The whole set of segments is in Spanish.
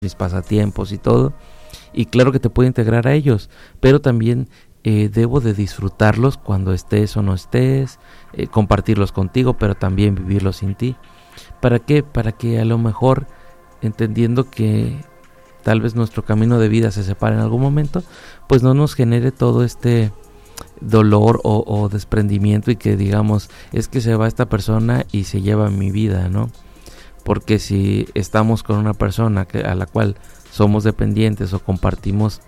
mis pasatiempos y todo, y claro que te puedo integrar a ellos, pero también debo de disfrutarlos cuando estés o no estés, compartirlos contigo, pero también vivirlos sin ti. ¿Para qué? Para que a lo mejor, entendiendo que tal vez nuestro camino de vida se separe en algún momento, pues no nos genere todo este dolor o desprendimiento y que digamos, es que se va esta persona y se lleva mi vida, ¿no? Porque si estamos con una persona a la cual somos dependientes o compartimos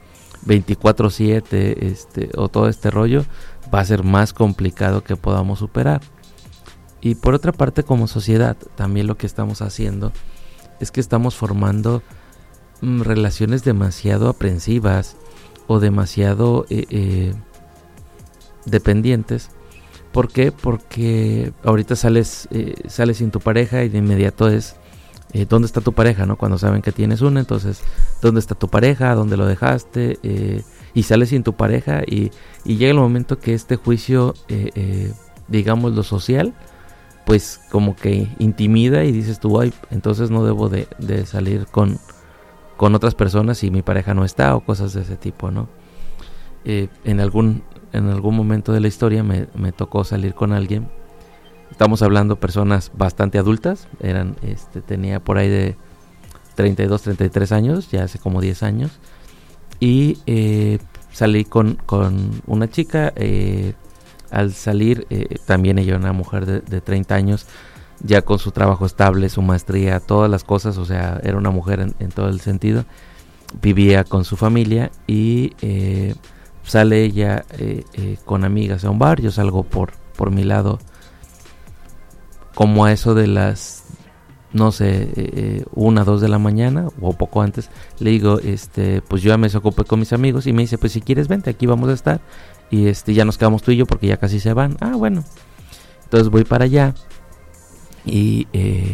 24/7 o todo este rollo, va a ser más complicado que podamos superar. Y por otra parte, como sociedad, también lo que estamos haciendo es que estamos formando relaciones demasiado aprensivas o demasiado dependientes. ¿Por qué? Porque ahorita sales sin tu pareja y de inmediato es ¿dónde está tu pareja? ¿No? Cuando saben que tienes una, entonces ¿dónde está tu pareja? ¿Dónde lo dejaste? Y sales sin tu pareja y llega el momento que este juicio, digamos lo social, pues como que intimida y dices tú, ay, entonces no debo de salir con otras personas si mi pareja no está o cosas de ese tipo, ¿no? En algún momento de la historia me tocó salir con alguien. Estamos hablando personas bastante adultas, tenía por ahí de 32, 33 años, ya hace como 10 años, y salí con una chica. Al salir, también ella, una mujer de 30 años, ya con su trabajo estable, su maestría, todas las cosas, o sea, era una mujer en todo el sentido, vivía con su familia y sale ella con amigas a un bar. Yo salgo por mi lado como a eso de las, no sé, 1, 2 de la mañana o poco antes. Le digo, pues yo ya me desocupé con mis amigos y me dice, pues si quieres vente, aquí vamos a estar y ya nos quedamos tú y yo porque ya casi se van. Ah, bueno. Entonces voy para allá y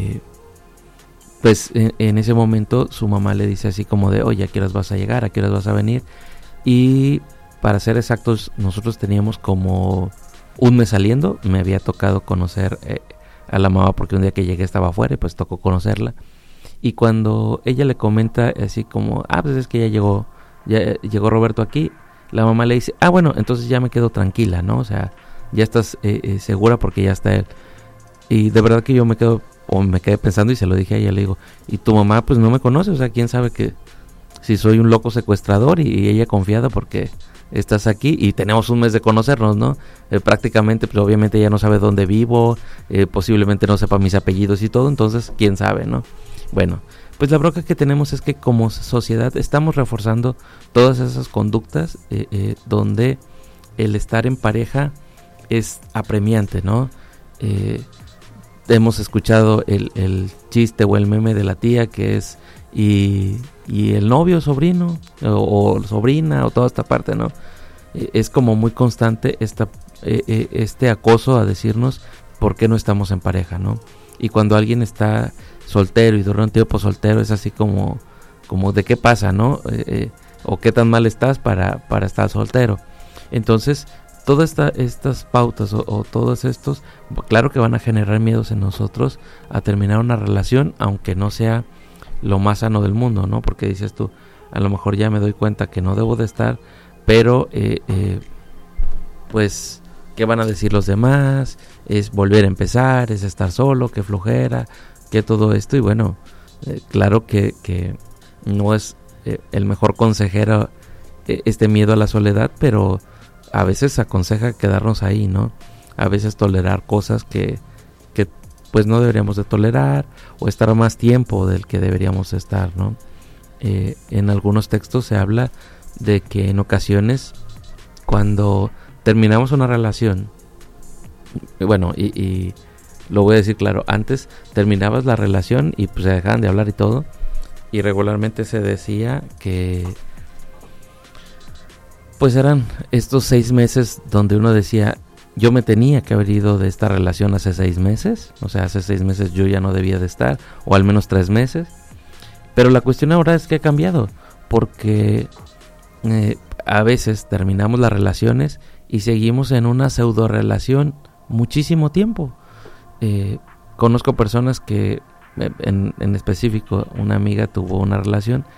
pues en ese momento su mamá le dice así como de, oye, ¿a qué horas vas a llegar? ¿A qué horas vas a venir? Y para ser exactos, nosotros teníamos como un mes saliendo. Me había tocado conocer a la mamá porque un día que llegué estaba afuera y pues tocó conocerla. Y cuando ella le comenta así como, pues es que ya llegó Roberto aquí, la mamá le dice, bueno, entonces ya me quedo tranquila, ¿no? O sea, ya estás segura porque ya está él. Y de verdad que yo me quedé pensando y se lo dije a ella, le digo, y tu mamá pues no me conoce, o sea, quién sabe que si soy un loco secuestrador, y ella confiada porque estás aquí y tenemos un mes de conocernos, ¿no? Prácticamente, pues obviamente ella no sabe dónde vivo, posiblemente no sepa mis apellidos y todo, entonces quién sabe, ¿no? Bueno, pues la bronca que tenemos es que como sociedad estamos reforzando todas esas conductas donde el estar en pareja es apremiante, ¿no? Hemos escuchado el chiste o el meme de la tía que es y el novio, sobrino o sobrina o toda esta parte, ¿no? Es como muy constante este acoso a decirnos por qué no estamos en pareja, ¿no? Y cuando alguien está soltero y dura un tiempo soltero es así como de qué pasa, ¿no? O qué tan mal estás para estar soltero. Entonces todas estas pautas o todos estos, claro que van a generar miedos en nosotros a terminar una relación, aunque no sea lo más sano del mundo, ¿no? Porque dices tú, a lo mejor ya me doy cuenta que no debo de estar, pero pues ¿qué van a decir los demás? Es volver a empezar, es estar solo, qué flojera, que todo esto. Y bueno, claro que no es el mejor consejero este miedo a la soledad, pero a veces aconseja quedarnos ahí, ¿no? A veces tolerar cosas que pues no deberíamos de tolerar, o estar más tiempo del que deberíamos estar, ¿no? En algunos textos se habla de que en ocasiones cuando terminamos una relación, bueno, y lo voy a decir claro, antes terminabas la relación y pues se dejaban de hablar y todo, y regularmente se decía que pues eran estos 6 meses donde uno decía, yo me tenía que haber ido de esta relación hace 6 meses, o sea, hace 6 meses yo ya no debía de estar, o al menos 3 meses, pero la cuestión ahora es que ha cambiado, porque a veces terminamos las relaciones y seguimos en una pseudo relación muchísimo tiempo. Conozco personas que en específico, una amiga tuvo una relación